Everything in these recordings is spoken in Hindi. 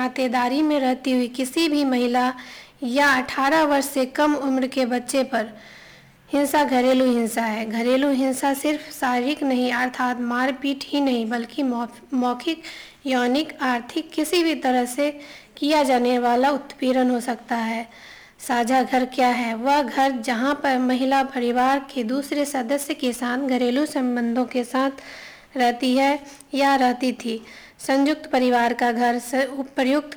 नातेदारी में रहती हुई किसी भी महिला या 18 वर्ष से कम उम्र के बच्चे पर हिंसा घरेलू हिंसा है। घरेलू हिंसा सिर्फ शारीरिक नहीं अर्थात मारपीट ही नहीं बल्कि मौखिक, यौनिक, आर्थिक किसी भी तरह से किया जाने वाला उत्पीड़न हो सकता है। साझा घर क्या है? वह घर जहां पर महिला परिवार के दूसरे सदस्य के साथ घरेलू संबंधों के साथ रहती है या रहती थी। संयुक्त परिवार का घर उपर्युक्त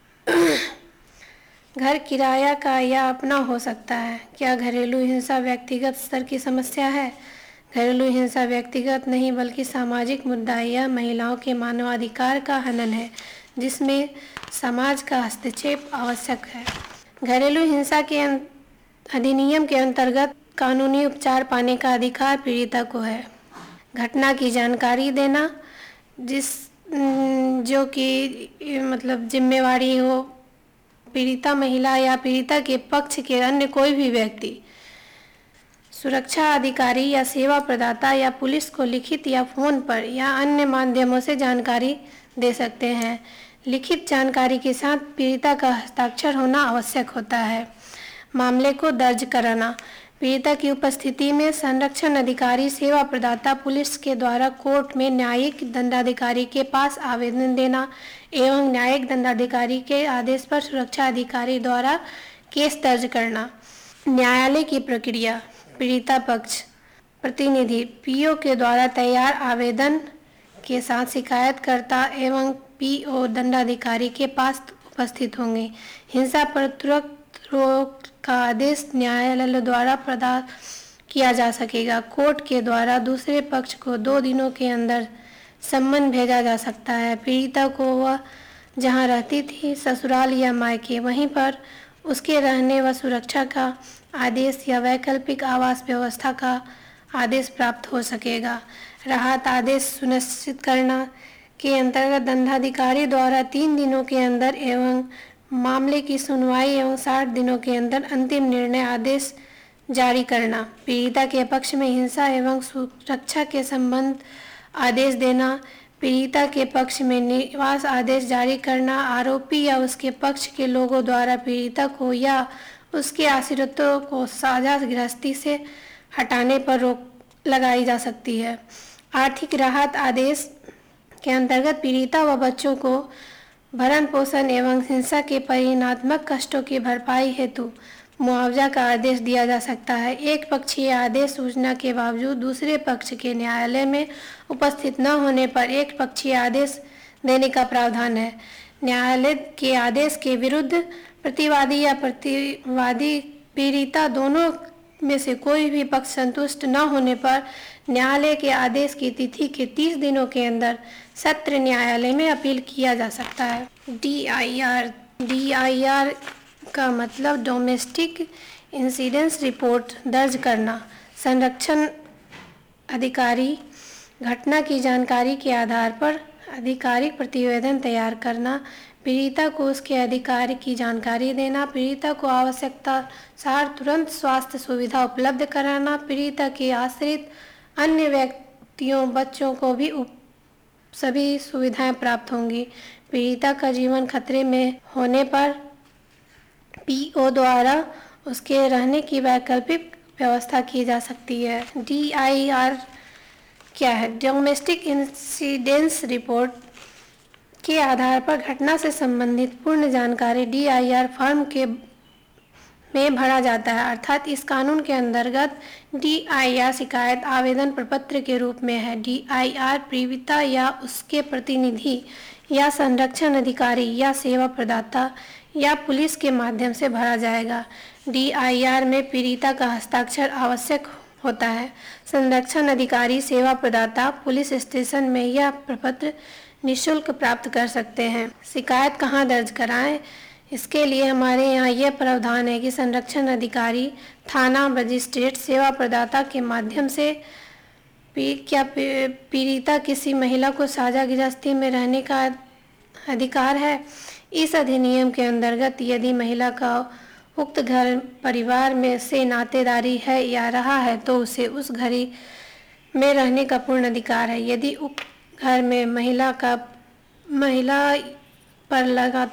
घर किराया का या अपना हो सकता है। क्या घरेलू हिंसा व्यक्तिगत स्तर की समस्या है? घरेलू हिंसा व्यक्तिगत नहीं बल्कि सामाजिक मुद्दा है। यह महिलाओं के मानवाधिकार का हनन है जिसमें समाज का हस्तक्षेप आवश्यक है। घरेलू हिंसा के अधिनियम के अंतर्गत कानूनी उपचार पाने का अधिकार पीड़िता को है। घटना की जानकारी देना जो कि मतलब जिम्मेवारी हो पीड़िता महिला या पीड़िता के पक्ष के अन्य कोई भी व्यक्ति, सुरक्षा अधिकारी या सेवा प्रदाता या पुलिस को लिखित या फोन पर या अन्य माध्यमों से जानकारी दे सकते हैं। लिखित जानकारी के साथ पीड़िता का हस्ताक्षर होना आवश्यक होता है। मामले को दर्ज कराना पीड़िता की उपस्थिति में संरक्षण अधिकारी, सेवा प्रदाता, पुलिस के द्वारा कोर्ट में न्यायिक दंडाधिकारी के पास आवेदन देना एवं न्यायिक दंडाधिकारी के आदेश पर सुरक्षा अधिकारी द्वारा केस दर्ज करना। न्यायालय की प्रक्रिया पीड़िता पक्ष प्रतिनिधि पीओ के द्वारा तैयार आवेदन के साथ शिकायतकर्ता एवं पीओ दंडाधिकारी के पास उपस्थित होंगे। हिंसा पर तुरंत रोक का आदेश न्यायालय द्वारा प्रदान किया जा सकेगा। कोर्ट के द्वारा दूसरे पक्ष को 2 दिनों के अंदर सम्मन भेजा जा सकता है। पीड़िता को वह जहां रहती थी ससुराल या मायके वहीं पर उसके रहने व सुरक्षा का आदेश या वैकल्पिक आवास व्यवस्था का आदेश प्राप्त हो सकेगा। राहत आदेश सुनिश्चित करना के अंतर्गत दंडाधिकारी द्वारा 3 दिनों के अंदर एवं मामले की सुनवाई एवं 60 दिनों के अंदर अंतिम निर्णय आदेश जारी करना। पीड़िता के पक्ष में हिंसा एवं सुरक्षा के संबंध आदेश देना। पीड़िता के पक्ष में निवास आदेश जारी करना। आरोपी या उसके पक्ष के लोगों द्वारा पीड़िता को या उसके आश्रितों को साझा गृहस्थी से हटाने पर रोक लगाई जा सकती है। आर्थिक राहत आदेश के अंतर्गत पीड़िता व बच्चों को भरण पोषण एवं हिंसा के परिणात्मक कष्टों की भरपाई हेतु मुआवजा का आदेश दिया जा सकता है। एक पक्षीय आदेश सूचना के बावजूद दूसरे पक्ष के न्यायालय में उपस्थित न होने पर एक पक्षीय आदेश देने का प्रावधान है। न्यायालय के आदेश के विरुद्ध प्रतिवादी या प्रतिवादी पीड़िता दोनों में से कोई भी पक्ष संतुष्ट न होने पर न्यायालय के आदेश की तिथि के 30 दिनों के अंदर सत्र न्यायालय में अपील किया जा सकता है। DIR का मतलब डोमेस्टिक इंसिडेंस रिपोर्ट दर्ज करना। संरक्षण अधिकारी घटना की जानकारी के आधार पर आधिकारिक प्रतिवेदन तैयार करना। पीड़िता को उसके अधिकार की जानकारी देना। पीड़िता को आवश्यकतानुसार तुरंत स्वास्थ्य सुविधा उपलब्ध कराना। पीड़िता के आश्रित अन्य व्यक्तियों, बच्चों को भी सभी सुविधाएं प्राप्त होंगी। पीड़िता का जीवन खतरे में होने पर पीओ द्वारा उसके रहने की वैकल्पिक व्यवस्था की जा सकती है। DIR क्या है? डोमेस्टिक इंसिडेंस रिपोर्ट के आधार पर घटना से संबंधित पूर्ण जानकारी DIR फॉर्म में भरा जाता है। अर्थात इस कानून के अंतर्गत DIR शिकायत आवेदन प्रपत्र के रूप में है। DIR पीड़िता या उसके प्रतिनिधि या संरक्षण अधिकारी या सेवा प्रदाता या पुलिस के माध्यम से भरा जाएगा। DIR में पीड़िता का हस्ताक्षर आवश्यक होता है। संरक्षण अधिकारी, सेवा प्रदाता पुलिस स्टेशन में यह प्रपत्र निःशुल्क प्राप्त कर सकते हैं। शिकायत कहाँ दर्ज कराएं? इसके लिए हमारे यहाँ यह प्रावधान है कि संरक्षण अधिकारी, थाना, मजिस्ट्रेट, सेवा प्रदाता के माध्यम से क्या पीड़िता किसी महिला को साझा गृहस्थी में रहने का अधिकार है? इस अधिनियम के अंतर्गत यदि महिला का उक्त घर परिवार में से नातेदारी है या रहा है तो उसे उस घर में रहने का पूर्ण अधिकार है। यदि उक्त घर में महिला पर लगातार